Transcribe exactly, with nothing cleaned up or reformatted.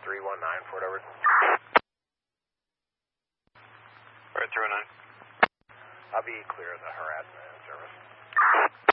three one nine, Fort Edward. Right, three one nine. I'll be clear of the harassment service.